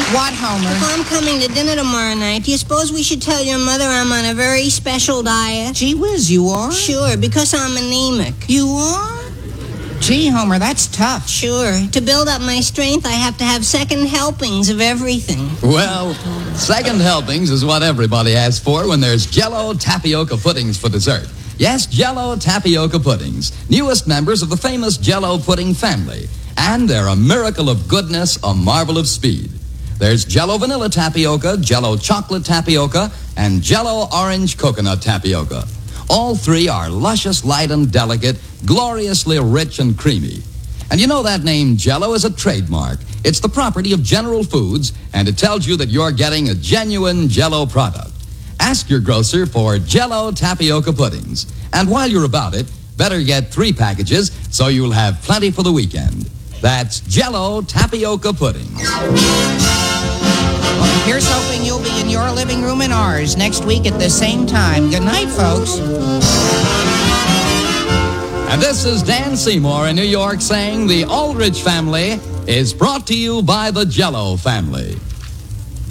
What, Homer? If I'm coming to dinner tomorrow night, do you suppose we should tell your mother I'm on a very special diet? Gee whiz, you are? Sure, because I'm anemic. You are? Gee, Homer, that's tough. Sure. To build up my strength, I have to have second helpings of everything. Well, second helpings is what everybody asks for when there's Jell-O tapioca puddings for dessert. Yes, Jell-O tapioca puddings, newest members of the famous Jell-O pudding family. And they're a miracle of goodness, a marvel of speed. There's Jell-O vanilla tapioca, Jell-O chocolate tapioca, and Jell-O orange coconut tapioca. All three are luscious, light, and delicate, gloriously rich and creamy. And you know that name Jell-O is a trademark. It's the property of General Foods, and it tells you that you're getting a genuine Jell-O product. Ask your grocer for Jell-O tapioca puddings. And while you're about it, better get 3 packages so you'll have plenty for the weekend. That's Jell-O tapioca puddings. Well, here's hoping you'll be in your living room and ours next week at the same time. Good night, folks. And this is Dan Seymour in New York saying the Aldrich family is brought to you by the Jell-O family.